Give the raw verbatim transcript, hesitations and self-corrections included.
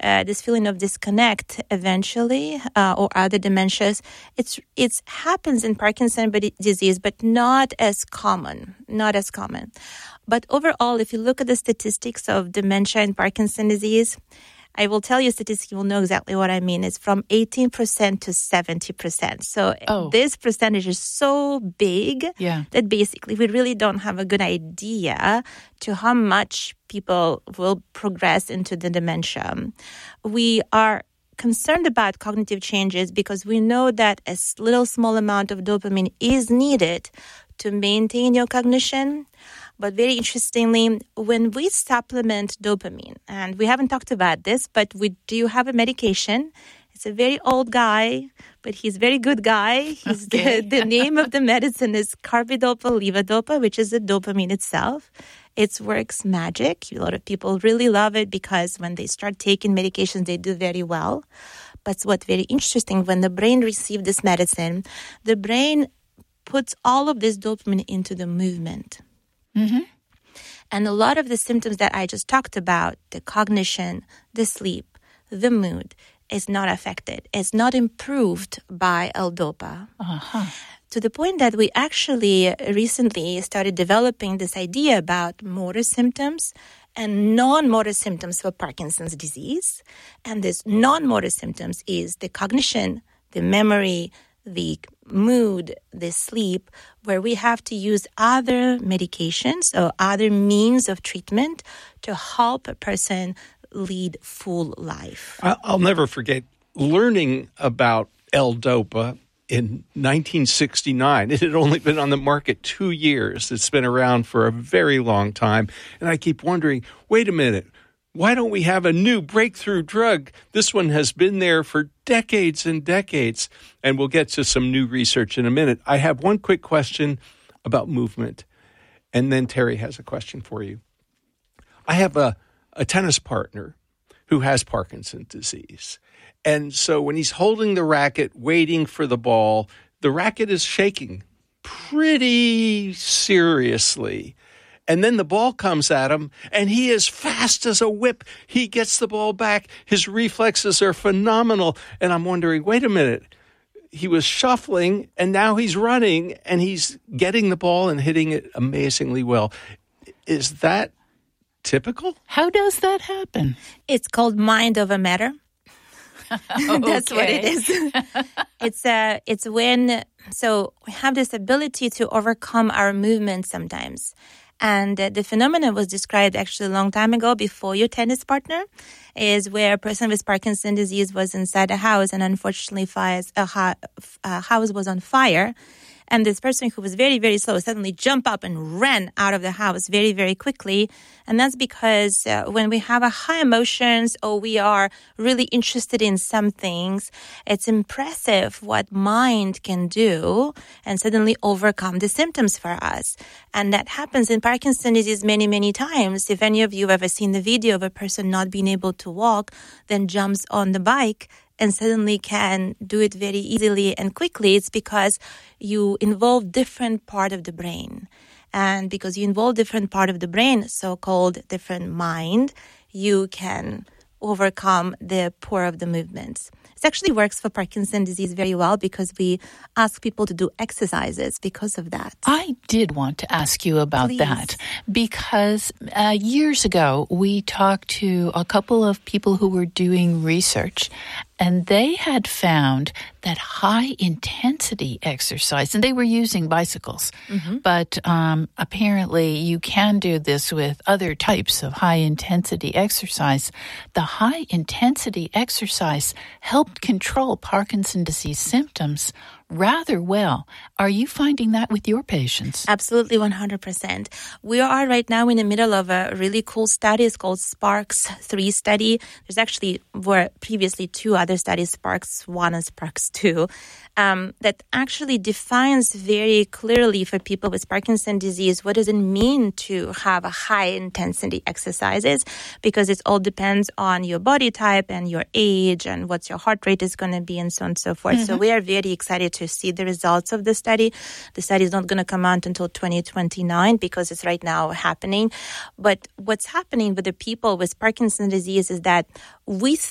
uh, this feeling of disconnect eventually, uh, or other dementias. It's it's happens in Parkinson's disease, but not as common, not as common. But overall, if you look at the statistics of dementia and Parkinson's disease, I will tell you statistics, you will know exactly what I mean. It's from eighteen percent to seventy percent. So oh. this percentage is so big yeah. that basically we really don't have a good idea to how much people will progress into the dementia. We are concerned about cognitive changes because we know that a little small amount of dopamine is needed to maintain your cognition. But very interestingly, when we supplement dopamine, and we haven't talked about this, but we do have a medication. It's a very old guy, but he's a very good guy. He's okay. the, the name of the medicine is carbidopa levodopa, which is the dopamine itself. It works magic. A lot of people really love it because when they start taking medications, they do very well. But what's very interesting, when the brain receives this medicine, the brain puts all of this dopamine into the movement. Mm-hmm. And a lot of the symptoms that I just talked about, the cognition, the sleep, the mood, is not affected. It's not improved by L-Dopa. Uh-huh. To the point that we actually recently started developing this idea about motor symptoms and non-motor symptoms for Parkinson's disease. And this non-motor symptoms is the cognition, the memory, the mood, the sleep, where we have to use other medications or other means of treatment to help a person lead full life. I'll never forget learning about L-Dopa in nineteen sixty-nine. It had only been on the market two years. It's been around for a very long time. And I keep wondering, wait a minute, why don't we have a new breakthrough drug? This one has been there for decades and decades, and we'll get to some new research in a minute. I have one quick question about movement, and then Terry has a question for you. I have a, a tennis partner who has Parkinson's disease, and so when he's holding the racket, waiting for the ball, the racket is shaking pretty seriously. And then the ball comes at him, and he is fast as a whip. He gets the ball back. His reflexes are phenomenal. And I'm wondering, wait a minute. He was shuffling, and now he's running, and he's getting the ball and hitting it amazingly well. Is that typical? How does that happen? It's called mind over matter. That's what it is. It's uh, it's when, so we have this ability to overcome our movement sometimes. And uh, the phenomenon was described actually a long time ago before your tennis partner, is where a person with Parkinson's disease was inside a house and unfortunately fires, a, ha- a house was on fire. And this person who was very, very slow suddenly jumped up and ran out of the house very, very quickly. And that's because uh, when we have a high emotions or we are really interested in some things, it's impressive what mind can do and suddenly overcome the symptoms for us. And that happens in Parkinson's disease many, many times. If any of you have ever seen the video of a person not being able to walk, then jumps on the bike and suddenly can do it very easily and quickly, it's because you involve different part of the brain. And because you involve different part of the brain, so-called different mind, you can overcome the poor of the movements. It actually works for Parkinson's disease very well because we ask people to do exercises because of that. I did want to ask you about Please. that because uh, years ago we talked to a couple of people who were doing research, and they had found that high-intensity exercise, and they were using bicycles, mm-hmm. but um, apparently you can do this with other types of high-intensity exercise. The high-intensity exercise helped control Parkinson's disease symptoms rather well. Are you finding that with your patients? Absolutely, one hundred percent. We are right now in the middle of a really cool study. It's called SPARKS three study. There's actually were previously two other studies, SPARKS one and SPARKS two, um, that actually defines very clearly for people with Parkinson's disease what does it mean to have a high-intensity exercises, because it all depends on your body type and your age and what your heart rate is going to be and so on and so forth. Mm-hmm. So we are very excited to see the results of the study. The study is not going to come out until twenty twenty-nine because it's right now happening. But what's happening with the people with Parkinson's disease is that we